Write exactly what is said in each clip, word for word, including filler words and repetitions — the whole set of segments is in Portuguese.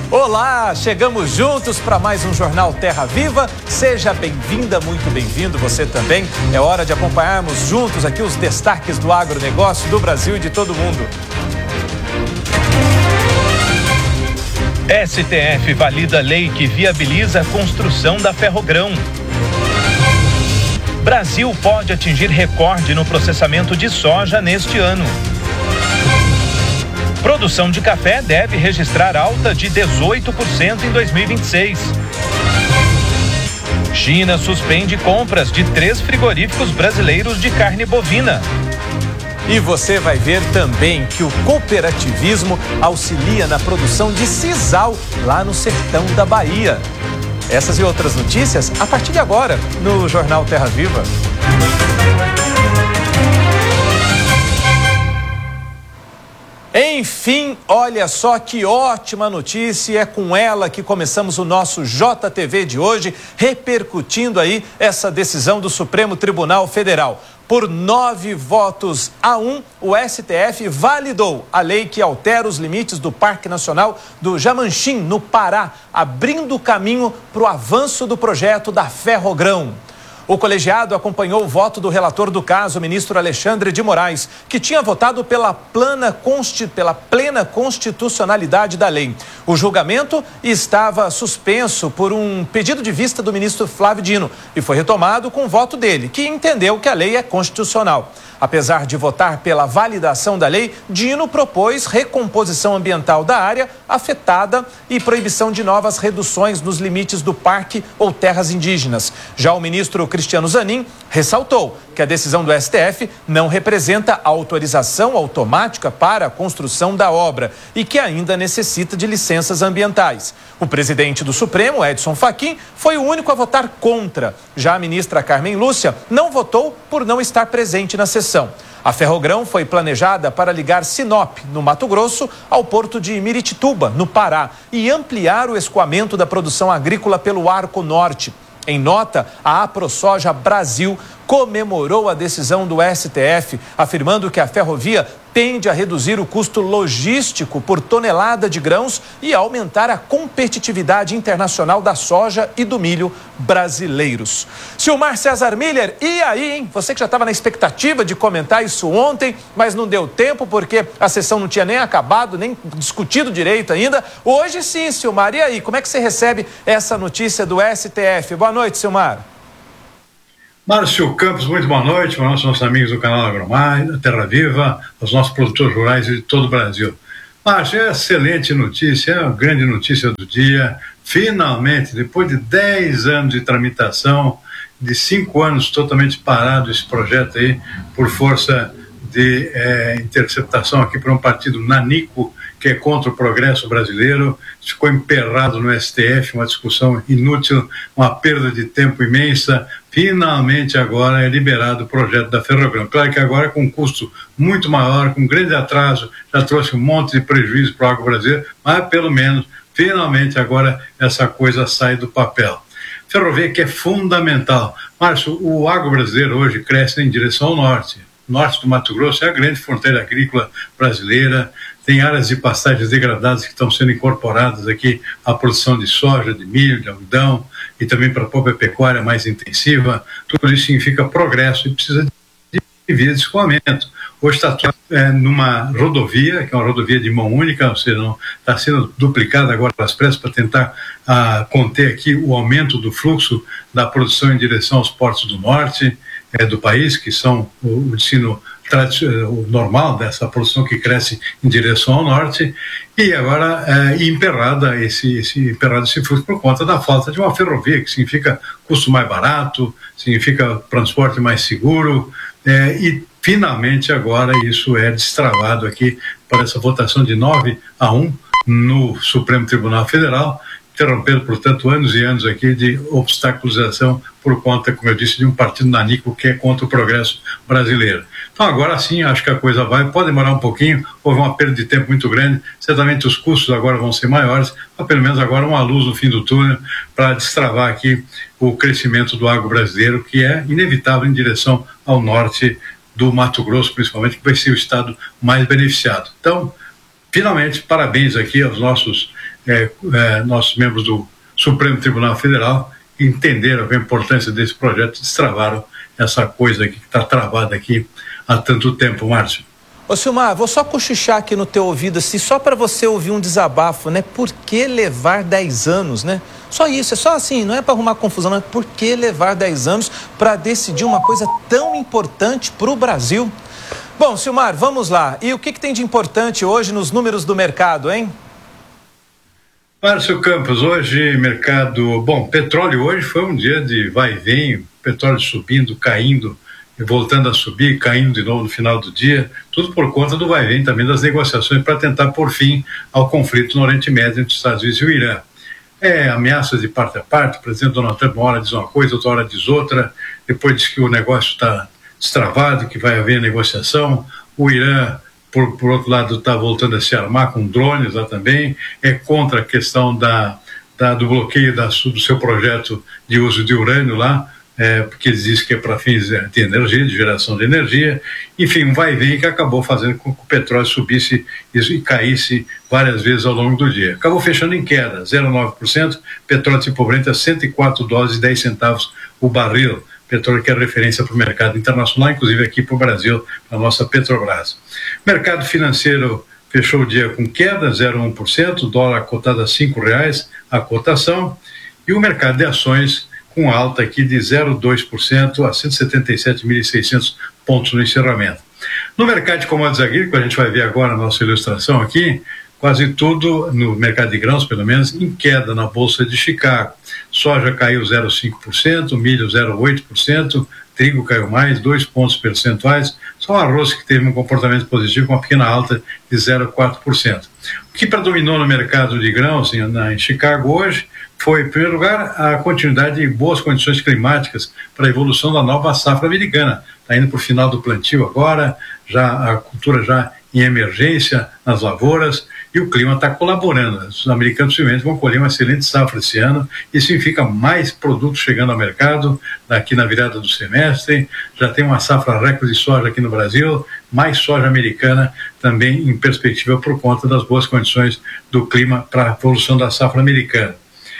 Olá, chegamos juntos para mais um Jornal Terra Viva. Seja bem-vinda, muito bem-vindo você também. É hora de acompanharmos juntos aqui os destaques do agronegócio do Brasil e de todo mundo. S T F valida lei que viabiliza a construção da Ferrogrão. Brasil pode atingir recorde no processamento de soja neste ano. Produção de café deve registrar alta de dezoito por cento em dois mil e vinte e seis. China suspende compras de três frigoríficos brasileiros de carne bovina. E você vai ver também que o cooperativismo auxilia na produção de sisal lá no sertão da Bahia. Essas e outras notícias a partir de agora no Jornal Terra Viva. Enfim, olha só que ótima notícia, é com ela que começamos o nosso J T V de hoje, repercutindo aí essa decisão do Supremo Tribunal Federal. Por nove votos a um, o S T F validou a lei que altera os limites do Parque Nacional do Jamanchim, no Pará, abrindo caminho para o avanço do projeto da Ferrogrão. O colegiado acompanhou o voto do relator do caso, o ministro Alexandre de Moraes, que tinha votado pela plena, consti... pela plena constitucionalidade da lei. O julgamento estava suspenso por um pedido de vista do ministro Flávio Dino e foi retomado com o voto dele, que entendeu que a lei é constitucional. Apesar de votar pela validação da lei, Dino propôs recomposição ambiental da área afetada e proibição de novas reduções nos limites do parque ou terras indígenas. Já o ministro Cristiano Zanin ressaltou que a decisão do S T F não representa autorização automática para a construção da obra e que ainda necessita de licenças ambientais. O presidente do Supremo, Edson Fachin, foi o único a votar contra. Já a ministra Carmen Lúcia não votou por não estar presente na sessão. A Ferrogrão foi planejada para ligar Sinop, no Mato Grosso, ao porto de Miritituba, no Pará, e ampliar o escoamento da produção agrícola pelo Arco Norte. Em nota, a AproSoja Brasil comemorou a decisão do S T F, afirmando que a ferrovia tende a reduzir o custo logístico por tonelada de grãos e aumentar a competitividade internacional da soja e do milho brasileiros. Silmar César Miller, e aí, hein? Você que já estava na expectativa de comentar isso ontem, mas não deu tempo porque a sessão não tinha nem acabado, nem discutido direito ainda. Hoje sim, Silmar, e aí, como é que você recebe essa notícia do S T F? Boa noite, Silmar. Márcio Campos, muito boa noite para os nossos amigos do canal Agromar, da Terra Viva, aos nossos produtores rurais de todo o Brasil. Márcio, é excelente notícia, é a grande notícia do dia. Finalmente, depois de dez anos de tramitação, de cinco anos totalmente parado esse projeto aí, por força de é, interceptação aqui por um partido nanico, que é contra o progresso brasileiro, ficou emperrado no S T F, uma discussão inútil, uma perda de tempo imensa. Finalmente agora é liberado o projeto da Ferrogrão. Claro que agora com um custo muito maior, com grande atraso, já trouxe um monte de prejuízo para o agro brasileiro, mas pelo menos, finalmente agora essa coisa sai do papel. Ferrovia que é fundamental. Márcio, o agro brasileiro hoje cresce em direção ao norte. O norte do Mato Grosso é a grande fronteira agrícola brasileira, tem áreas de pastagens degradadas que estão sendo incorporadas aqui à produção de soja, de milho, de algodão e também para a própria pecuária mais intensiva. Tudo isso significa progresso e precisa de via de escoamento. Hoje está é, numa rodovia, que é uma rodovia de mão única, ou seja, não, está sendo duplicada agora pelas pressas para tentar ah, conter aqui o aumento do fluxo da produção em direção aos portos do norte é, do país, que são o, o destino o normal dessa produção que cresce em direção ao norte, e agora é, emperrada esse, esse, emperrado esse fluxo por conta da falta de uma ferrovia, que significa custo mais barato, significa transporte mais seguro, é, e finalmente agora isso é destravado aqui para essa votação de nove a um no Supremo Tribunal Federal, interrompendo, portanto, anos e anos aqui de obstaculização por conta, como eu disse, de um partido nanico que é contra o progresso brasileiro. Então, agora sim, acho que a coisa vai, pode demorar um pouquinho, houve uma perda de tempo muito grande, certamente os custos agora vão ser maiores, mas pelo menos agora uma luz no fim do túnel para destravar aqui o crescimento do agro brasileiro, que é inevitável em direção ao norte do Mato Grosso, principalmente, que vai ser o estado mais beneficiado. Então, finalmente, parabéns aqui aos nossos é, é, nossos membros do Supremo Tribunal Federal entenderam a importância desse projeto e destravaram essa coisa aqui que está travada aqui há tanto tempo, Márcio. Ô Silmar, vou só cochichar aqui no teu ouvido, assim, só para você ouvir um desabafo, né? Por que levar dez anos, né? Só isso, é só assim, não é para arrumar confusão, mas por que levar dez anos para decidir uma coisa tão importante para o Brasil? Bom, Silmar, vamos lá. E o que, que tem de importante hoje nos números do mercado, hein? Márcio Campos, hoje mercado... Bom, petróleo hoje foi um dia de vai e vem, petróleo subindo, caindo, voltando a subir, caindo de novo no final do dia, tudo por conta do vai e vem também das negociações para tentar pôr fim ao conflito no Oriente Médio entre os Estados Unidos e o Irã. É, ameaças de parte a parte, o presidente Donald Trump uma hora diz uma coisa, outra hora diz outra, depois diz que o negócio está destravado, que vai haver negociação, o Irã, por, por outro lado, está voltando a se armar com drones lá também, é contra a questão da, da, do bloqueio da, do seu projeto de uso de urânio lá, É, porque eles dizem que é para fins de energia, de geração de energia, enfim, um vai e vem que acabou fazendo com que o petróleo subisse e caísse várias vezes ao longo do dia. Acabou fechando em queda, zero vírgula nove por cento, petróleo tipo Brent a cento e quatro dólares e dez centavos o barril, petróleo que é referência para o mercado internacional, inclusive aqui para o Brasil, para a nossa Petrobras. Mercado financeiro fechou o dia com queda, zero vírgula um por cento, dólar cotado a cinco reais a cotação, e o mercado de ações com alta aqui de zero vírgula dois por cento a cento e setenta e sete mil e seiscentos pontos no encerramento. No mercado de commodities agrícolas, a gente vai ver agora a nossa ilustração aqui, quase tudo no mercado de grãos, pelo menos, em queda na Bolsa de Chicago. Soja caiu zero vírgula cinco por cento, milho zero vírgula oito por cento, trigo caiu mais, dois pontos percentuais, só o arroz que teve um comportamento positivo com uma pequena alta de zero vírgula quatro por cento. O que predominou no mercado de grãos em, na, em Chicago hoje foi, em primeiro lugar, a continuidade de boas condições climáticas para a evolução da nova safra americana. Está indo para o final do plantio agora, já a cultura já em emergência nas lavouras, e o clima está colaborando. Os americanos simplesmente vão colher uma excelente safra esse ano, e significa mais produtos chegando ao mercado daqui na virada do semestre. Já tem uma safra recorde de soja aqui no Brasil, mais soja americana também em perspectiva por conta das boas condições do clima para a evolução da safra americana.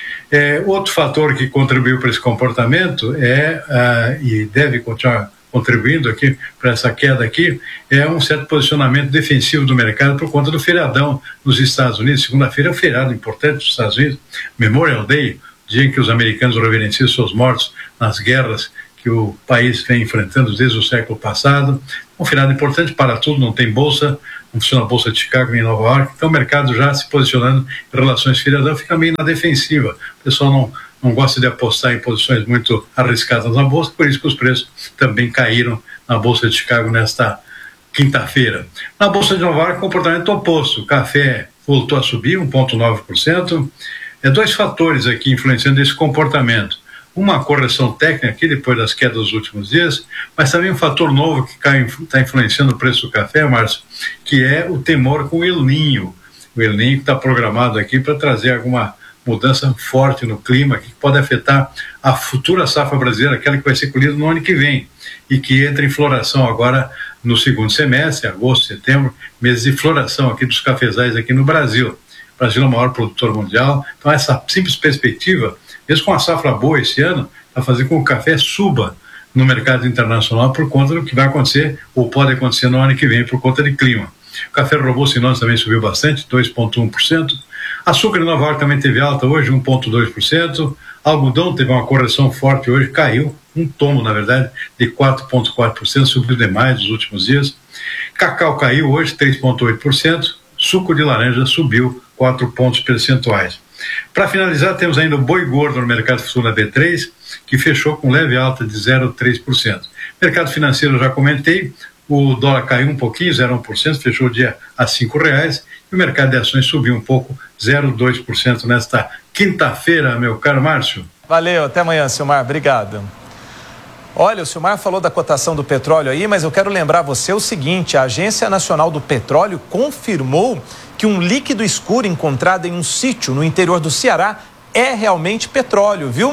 É, outro fator que contribuiu para esse comportamento é, uh, e deve continuar contribuindo aqui para essa queda aqui, é um certo posicionamento defensivo do mercado por conta do feriadão nos Estados Unidos. Segunda-feira é um feriado importante nos Estados Unidos, Memorial Day, dia em que os americanos reverenciam seus mortos nas guerras que o país vem enfrentando desde o século passado. Um feriado importante para tudo, não tem bolsa, não funciona a Bolsa de Chicago nem Nova York, então o mercado já se posicionando em relações a feriadão fica meio na defensiva. O pessoal não, não gosta de apostar em posições muito arriscadas na Bolsa, por isso que os preços também caíram na Bolsa de Chicago nesta quinta-feira. Na Bolsa de Nova York, comportamento oposto, o café voltou a subir um vírgula nove por cento, é dois fatores aqui influenciando esse comportamento. Uma correção técnica aqui depois das quedas dos últimos dias, mas também um fator novo que está influenciando o preço do café, Márcio, que é o temor com o El Niño. O El Niño está programado aqui para trazer alguma mudança forte no clima que pode afetar a futura safra brasileira, aquela que vai ser colhida no ano que vem e que entra em floração agora no segundo semestre, agosto, setembro, meses de floração aqui dos cafezais aqui no Brasil. O Brasil é o maior produtor mundial, então essa simples perspectiva, mesmo com a safra boa esse ano, vai fazer com que o café suba no mercado internacional por conta do que vai acontecer, ou pode acontecer no ano que vem, por conta de clima. O café robusto em nós também subiu bastante, dois vírgula um por cento. Açúcar em Nova York também teve alta hoje, um vírgula dois por cento. Algodão teve uma correção forte hoje, caiu, um tomo, na verdade, de quatro vírgula quatro por cento, subiu demais nos últimos dias. Cacau caiu hoje, três vírgula oito por cento. Suco de laranja subiu quatro pontos percentuais. Para finalizar, temos ainda o boi gordo no mercado futuro da B três, que fechou com leve alta de zero vírgula três por cento. Mercado financeiro, já comentei, o dólar caiu um pouquinho, zero vírgula um por cento, fechou o dia a cinco reais, e o mercado de ações subiu um pouco, zero vírgula dois por cento nesta quinta-feira, meu caro Márcio. Valeu, até amanhã, Silmar, obrigado. Olha, o Silmar falou da cotação do petróleo aí, mas eu quero lembrar você o seguinte: a Agência Nacional do Petróleo confirmou que um líquido escuro encontrado em um sítio no interior do Ceará é realmente petróleo, viu?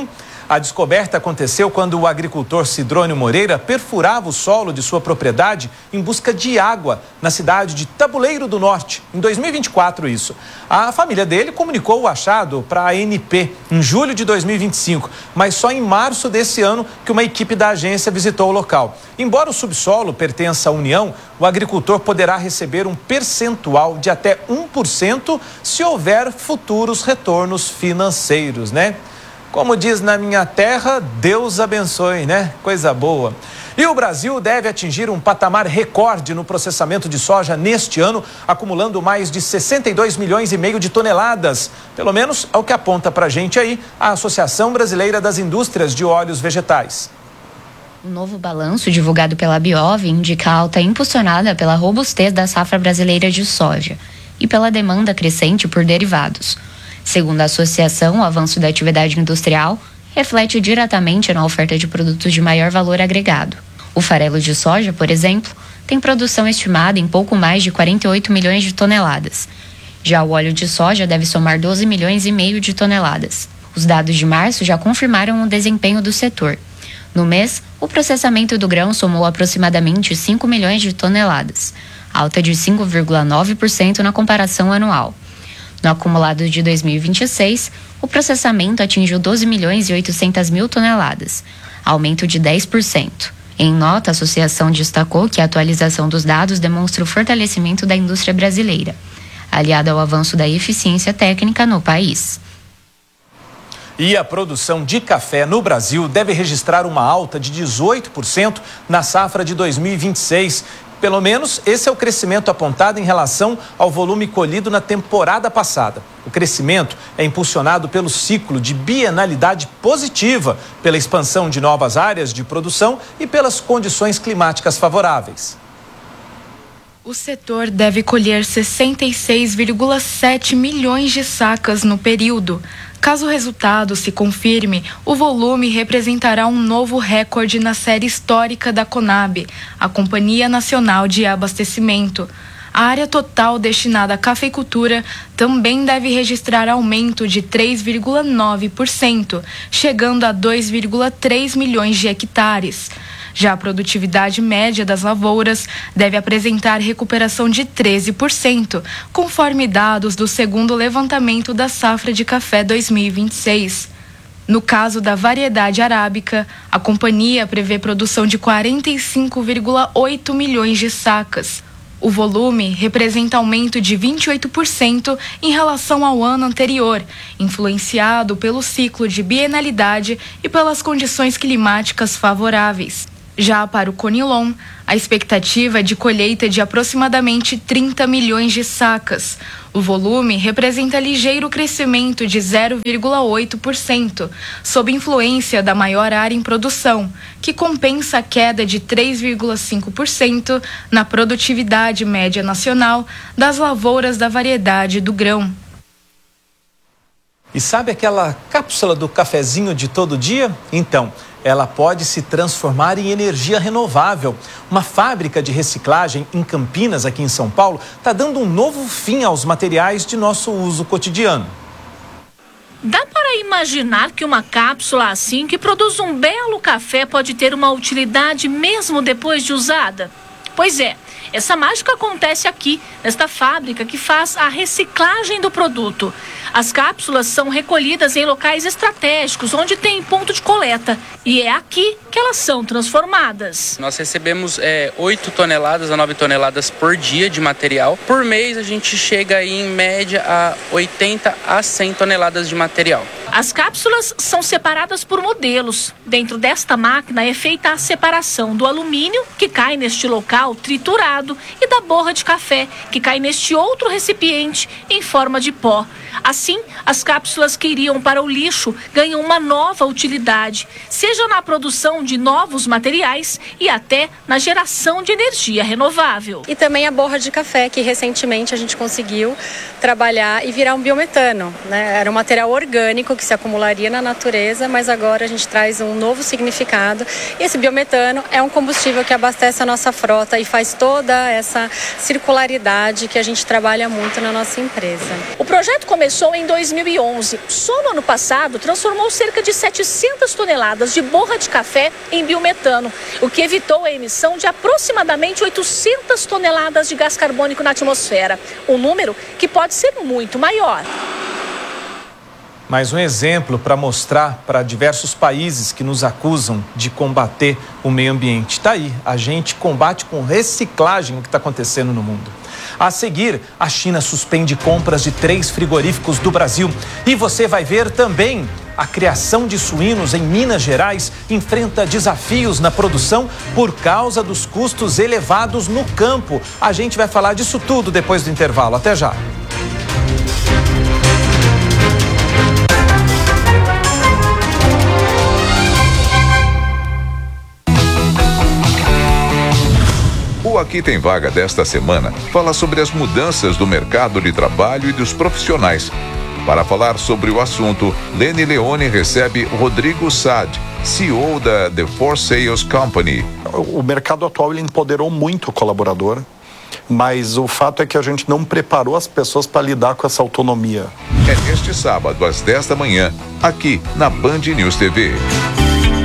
A descoberta aconteceu quando o agricultor Sidrônio Moreira perfurava o solo de sua propriedade em busca de água na cidade de Tabuleiro do Norte, em dois mil e vinte e quatro isso. A família dele comunicou o achado para a A N P em julho de dois mil e vinte e cinco, mas só em março desse ano que uma equipe da agência visitou o local. Embora o subsolo pertença à União, o agricultor poderá receber um percentual de até um por cento se houver futuros retornos financeiros, né? Como diz na minha terra, Deus abençoe, né? Coisa boa. E o Brasil deve atingir um patamar recorde no processamento de soja neste ano, acumulando mais de sessenta e dois milhões e meio de toneladas. Pelo menos é o que aponta pra gente aí a Associação Brasileira das Indústrias de Óleos Vegetais. O novo balanço divulgado pela Biov indica a alta impulsionada pela robustez da safra brasileira de soja e pela demanda crescente por derivados. Segundo a associação, o avanço da atividade industrial reflete diretamente na oferta de produtos de maior valor agregado. O farelo de soja, por exemplo, tem produção estimada em pouco mais de quarenta e oito milhões de toneladas. Já o óleo de soja deve somar doze milhões e meio de toneladas. Os dados de março já confirmaram o desempenho do setor. No mês, o processamento do grão somou aproximadamente cinco milhões de toneladas, alta de cinco vírgula nove por cento na comparação anual. No acumulado de dois mil e vinte e seis, o processamento atingiu doze milhões e oitocentas mil toneladas, aumento de dez por cento. Em nota, a associação destacou que a atualização dos dados demonstra o fortalecimento da indústria brasileira, aliada ao avanço da eficiência técnica no país. E a produção de café no Brasil deve registrar uma alta de dezoito por cento na safra de dois mil e vinte e seis. Pelo menos esse é o crescimento apontado em relação ao volume colhido na temporada passada. O crescimento é impulsionado pelo ciclo de bienalidade positiva, pela expansão de novas áreas de produção e pelas condições climáticas favoráveis. O setor deve colher sessenta e seis vírgula sete milhões de sacas no período. Caso o resultado se confirme, o volume representará um novo recorde na série histórica da Conab, a Companhia Nacional de Abastecimento. A área total destinada à cafeicultura também deve registrar aumento de três vírgula nove por cento, chegando a dois vírgula três milhões de hectares. Já a produtividade média das lavouras deve apresentar recuperação de treze por cento, conforme dados do segundo levantamento da safra de café dois mil e vinte e seis. No caso da variedade arábica, a companhia prevê produção de quarenta e cinco vírgula oito milhões de sacas. O volume representa aumento de vinte e oito por cento em relação ao ano anterior, influenciado pelo ciclo de bienalidade e pelas condições climáticas favoráveis. Já para o Conilon, a expectativa é de colheita de aproximadamente trinta milhões de sacas. O volume representa ligeiro crescimento de zero vírgula oito por cento, sob influência da maior área em produção, que compensa a queda de três vírgula cinco por cento na produtividade média nacional das lavouras da variedade do grão. E sabe aquela cápsula do cafezinho de todo dia? Então, ela pode se transformar em energia renovável. Uma fábrica de reciclagem em Campinas, aqui em São Paulo, está dando um novo fim aos materiais de nosso uso cotidiano. Dá para imaginar que uma cápsula assim, que produz um belo café, pode ter uma utilidade mesmo depois de usada? Pois é, essa mágica acontece aqui, nesta fábrica que faz a reciclagem do produto. As cápsulas são recolhidas em locais estratégicos, onde tem ponto de coleta. E é aqui que elas são transformadas. Nós recebemos é, oito toneladas a nove toneladas por dia de material. Por mês a gente chega aí, em média a oitenta a cem toneladas de material. As cápsulas são separadas por modelos. Dentro desta máquina é feita a separação do alumínio, que cai neste local triturado, e da borra de café, que cai neste outro recipiente em forma de pó. Assim, as cápsulas que iriam para o lixo ganham uma nova utilidade, seja na produção de novos materiais e até na geração de energia renovável. E também a borra de café, que recentemente a gente conseguiu trabalhar e virar um biometano, né? Era um material orgânico que se acumularia na natureza, mas agora a gente traz um novo significado. E esse biometano é um combustível que abastece a nossa frota e faz toda essa circularidade que a gente trabalha muito na nossa empresa. O projeto começou em dois mil e onze. Só no ano passado transformou cerca de setecentas toneladas de borra de café em biometano, o que evitou a emissão de aproximadamente oitocentas toneladas de gás carbônico na atmosfera, um número que pode ser muito maior. Mais um exemplo para mostrar para diversos países que nos acusam de combater o meio ambiente. Está aí, a gente combate com reciclagem o que está acontecendo no mundo. A seguir, a China suspende compras de três frigoríficos do Brasil. E você vai ver também a criação de suínos em Minas Gerais enfrenta desafios na produção por causa dos custos elevados no campo. A gente vai falar disso tudo depois do intervalo. Até já. O Aqui Tem Vaga desta semana fala sobre as mudanças do mercado de trabalho e dos profissionais. Para falar sobre o assunto, Lene Leone recebe Rodrigo Saad, C E O da The For Sales Company. O mercado atual ele empoderou muito o colaborador, mas o fato é que a gente não preparou as pessoas para lidar com essa autonomia. É neste sábado, às dez da manhã, aqui na Band News T V.